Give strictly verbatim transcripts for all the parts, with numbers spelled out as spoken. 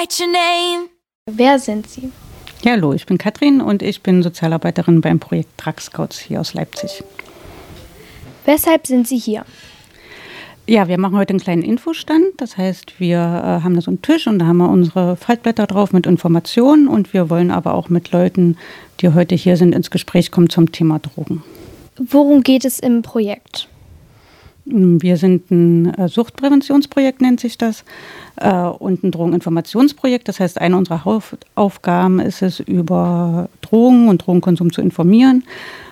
write your name. Wer sind Sie? Ja, hallo, ich bin Katrin und ich bin Sozialarbeiterin beim Projekt Drug Scouts hier aus Leipzig. Weshalb sind Sie hier? Ja, wir machen heute einen kleinen Infostand. Das heißt, wir äh, haben da so einen Tisch und da haben wir unsere Faltblätter drauf mit Informationen und wir wollen aber auch mit Leuten, die heute hier sind, ins Gespräch kommen zum Thema Drogen. Worum geht es im Projekt? Wir sind ein äh, Suchtpräventionsprojekt, nennt sich das, äh, und ein Drogeninformationsprojekt. Das heißt, eine unserer Hauptaufgaben ist es, über Drogen und Drogenkonsum zu informieren.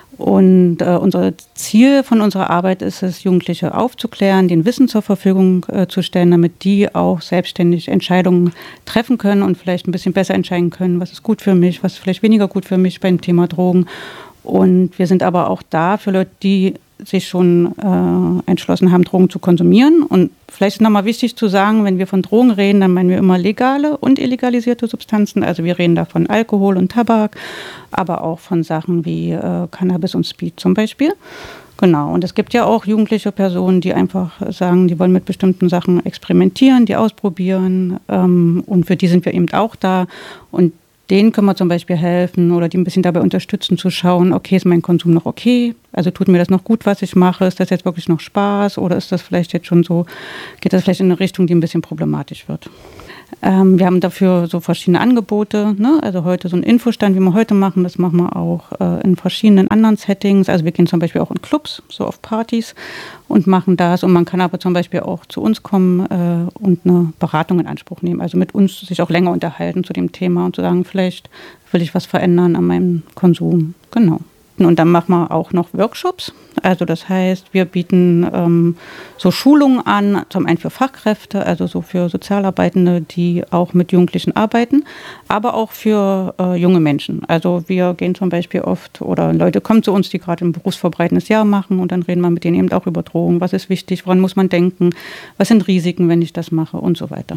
Und äh, unser Ziel von unserer Arbeit ist es, Jugendliche aufzuklären, denen Wissen zur Verfügung äh, zu stellen, damit die auch selbstständig Entscheidungen treffen können und vielleicht ein bisschen besser entscheiden können, was ist gut für mich, was ist vielleicht weniger gut für mich beim Thema Drogen. Und wir sind aber auch da für Leute, die sich schon äh, entschlossen haben, Drogen zu konsumieren. Und vielleicht ist nochmal wichtig zu sagen, wenn wir von Drogen reden, dann meinen wir immer legale und illegalisierte Substanzen. Also wir reden da von Alkohol und Tabak, aber auch von Sachen wie äh, Cannabis und Speed zum Beispiel. Genau, und es gibt ja auch jugendliche Personen, die einfach sagen, die wollen mit bestimmten Sachen experimentieren, die ausprobieren. Ähm, und für die sind wir eben auch da. Und denen können wir zum Beispiel helfen oder die ein bisschen dabei unterstützen, zu schauen, okay, ist mein Konsum noch okay? Also tut mir das noch gut, was ich mache? Ist das jetzt wirklich noch Spaß oder ist das vielleicht jetzt schon so, geht das vielleicht in eine Richtung, die ein bisschen problematisch wird? Ähm, wir haben dafür so verschiedene Angebote, ne? Also heute so ein Infostand, wie wir heute machen, das machen wir auch äh, in verschiedenen anderen Settings. Also wir gehen zum Beispiel auch in Clubs, so auf Partys und machen das. Und man kann aber zum Beispiel auch zu uns kommen äh, und eine Beratung in Anspruch nehmen. Also mit uns sich auch länger unterhalten zu dem Thema und zu sagen, vielleicht will ich was verändern an meinem Konsum. Genau. Und dann machen wir auch noch Workshops. Also das heißt, wir bieten ähm, so Schulungen an, zum einen für Fachkräfte, also so für Sozialarbeitende, die auch mit Jugendlichen arbeiten, aber auch für äh, junge Menschen. Also wir gehen zum Beispiel oft, oder Leute kommen zu uns, die gerade ein berufsvorbereitendes Jahr machen und dann reden wir mit denen eben auch über Drogen. Was ist wichtig, woran muss man denken, was sind Risiken, wenn ich das mache und so weiter.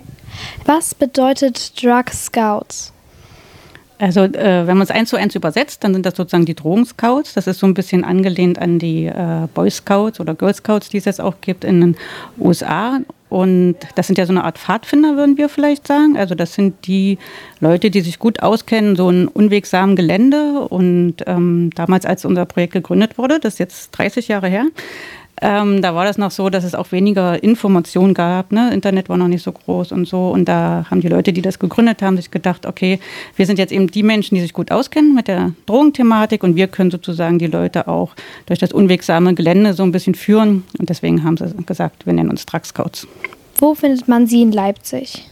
Was bedeutet Drug Scouts? Also äh, wenn man es eins zu eins übersetzt, dann sind das sozusagen die Drogenscouts. Das ist so ein bisschen angelehnt an die äh, Boy Scouts oder Girl Scouts, die es jetzt auch gibt in den U S A. Und das sind ja so eine Art Pfadfinder, würden wir vielleicht sagen. Also das sind die Leute, die sich gut auskennen, so ein unwegsamen Gelände. Und ähm, damals, als unser Projekt gegründet wurde, das ist jetzt dreißig Jahre her, Ähm, da war das noch so, dass es auch weniger Information gab. Ne? Internet war noch nicht so groß und so. Und da haben die Leute, die das gegründet haben, sich gedacht, okay, wir sind jetzt eben die Menschen, die sich gut auskennen mit der Drogenthematik und wir können sozusagen die Leute auch durch das unwegsame Gelände so ein bisschen führen. Und deswegen haben sie gesagt, wir nennen uns Drug Scouts. Wo findet man Sie in Leipzig?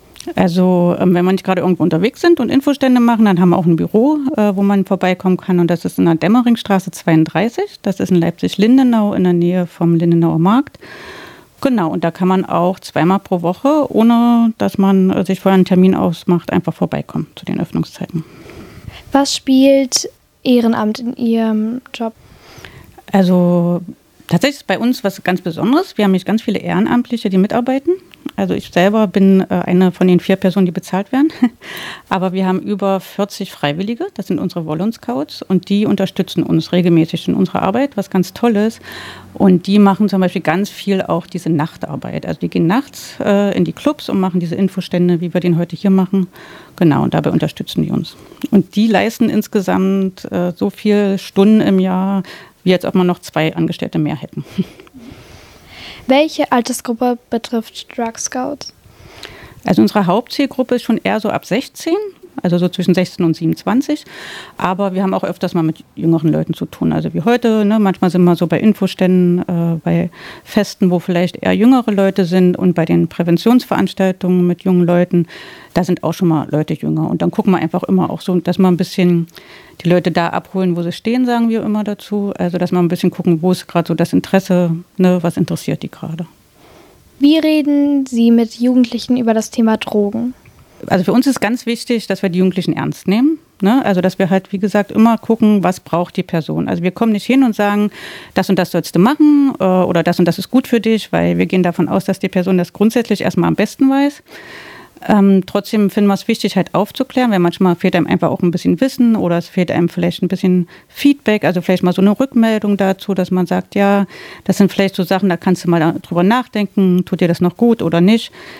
Also wenn wir nicht gerade irgendwo unterwegs sind und Infostände machen, dann haben wir auch ein Büro, wo man vorbeikommen kann. Und das ist in der Dämmeringstraße zweiunddreißig. Das ist in Leipzig-Lindenau in der Nähe vom Lindenauer Markt. Genau, und da kann man auch zweimal pro Woche, ohne dass man sich vorher einen Termin ausmacht, einfach vorbeikommen zu den Öffnungszeiten. Was spielt Ehrenamt in Ihrem Job? Also tatsächlich ist bei uns was ganz Besonderes. Wir haben nämlich ganz viele Ehrenamtliche, die mitarbeiten. Also ich selber bin äh, eine von den vier Personen, die bezahlt werden. Aber wir haben über vierzig Freiwillige, das sind unsere Volon-Scouts und die unterstützen uns regelmäßig in unserer Arbeit, was ganz toll ist. Und die machen zum Beispiel ganz viel auch diese Nachtarbeit. Also die gehen nachts äh, in die Clubs und machen diese Infostände, wie wir den heute hier machen. Genau, und dabei unterstützen die uns. Und die leisten insgesamt äh, so viele Stunden im Jahr, wie als ob man noch zwei Angestellte mehr hätten. Welche Altersgruppe betrifft Drug Scouts? Also unsere Hauptzielgruppe ist schon eher so ab sechzehn, also so zwischen sechzehn und siebenundzwanzig. Aber wir haben auch öfters mal mit jüngeren Leuten zu tun. Also wie heute, ne? Manchmal sind wir so bei Infoständen, äh, bei Festen, wo vielleicht eher jüngere Leute sind und bei den Präventionsveranstaltungen mit jungen Leuten, da sind auch schon mal Leute jünger. Und dann gucken wir einfach immer auch so, dass wir ein bisschen die Leute da abholen, wo sie stehen, sagen wir immer dazu. Also dass wir ein bisschen gucken, wo ist gerade so das Interesse, ne? Was interessiert die gerade. Wie reden Sie mit Jugendlichen über das Thema Drogen? Also für uns ist ganz wichtig, dass wir die Jugendlichen ernst nehmen. Ne? Also dass wir halt, wie gesagt, immer gucken, was braucht die Person. Also wir kommen nicht hin und sagen, das und das sollst du machen äh, oder das und das ist gut für dich, weil wir gehen davon aus, dass die Person das grundsätzlich erstmal am besten weiß. Ähm, trotzdem finden wir es wichtig, halt aufzuklären, weil manchmal fehlt einem einfach auch ein bisschen Wissen oder es fehlt einem vielleicht ein bisschen Feedback, also vielleicht mal so eine Rückmeldung dazu, dass man sagt, ja, das sind vielleicht so Sachen, da kannst du mal drüber nachdenken, tut dir das noch gut oder nicht.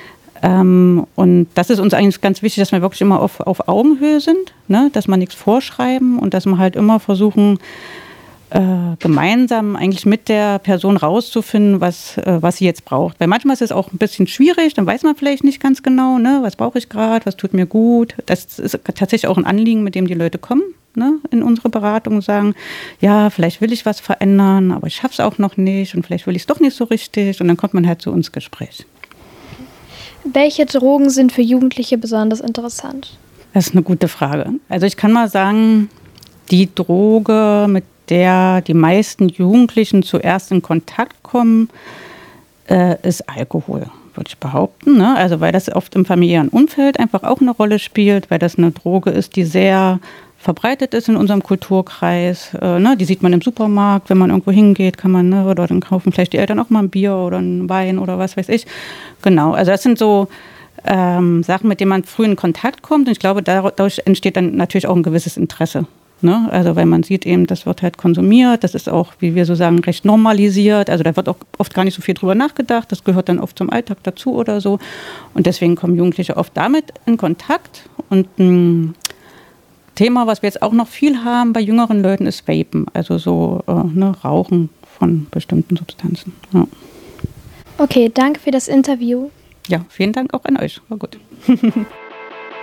Ähm, und das ist uns eigentlich ganz wichtig, dass wir wirklich immer auf, auf Augenhöhe sind, ne? Dass wir nichts vorschreiben und dass wir halt immer versuchen, äh, gemeinsam eigentlich mit der Person rauszufinden, was, äh, was sie jetzt braucht. Weil manchmal ist es auch ein bisschen schwierig, dann weiß man vielleicht nicht ganz genau, ne? Was brauche ich gerade, was tut mir gut. Das ist tatsächlich auch ein Anliegen, mit dem die Leute kommen, ne? In unsere Beratung und sagen, ja, vielleicht will ich was verändern, aber ich schaffe es auch noch nicht und vielleicht will ich es doch nicht so richtig und dann kommt man halt zu uns Gespräch. Welche Drogen sind für Jugendliche besonders interessant? Das ist eine gute Frage. Also ich kann mal sagen, die Droge, mit der die meisten Jugendlichen zuerst in Kontakt kommen, äh, ist Alkohol, würde ich behaupten. Ne? Also weil das oft im familiären Umfeld einfach auch eine Rolle spielt, weil das eine Droge ist, die sehr verbreitet ist in unserem Kulturkreis. Äh, ne? Die sieht man im Supermarkt, wenn man irgendwo hingeht, kann man, ne, oder dann kaufen vielleicht die Eltern auch mal ein Bier oder einen Wein oder was weiß ich. Genau, also das sind so ähm, Sachen, mit denen man früh in Kontakt kommt. Und ich glaube, dadurch entsteht dann natürlich auch ein gewisses Interesse. Ne? Also weil man sieht eben, das wird halt konsumiert, das ist auch, wie wir so sagen, recht normalisiert. Also da wird auch oft gar nicht so viel drüber nachgedacht, das gehört dann oft zum Alltag dazu oder so. Und deswegen kommen Jugendliche oft damit in Kontakt. Und ein Thema, was wir jetzt auch noch viel haben bei jüngeren Leuten, ist Vapen, also so äh, ne, Rauchen von bestimmten Substanzen. Ja. Okay, danke für das Interview. Ja, vielen Dank auch an euch. War gut.